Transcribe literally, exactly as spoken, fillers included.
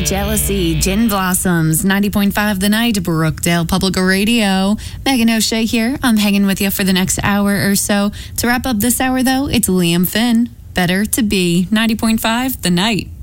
Jealousy, Gin Blossoms, ninety point five The Night, Brookdale Public Radio. Megan O'Shea here. I'm hanging with you for the next hour or so. To wrap up this hour, though, it's Liam Finn. Better to be ninety point five The Night.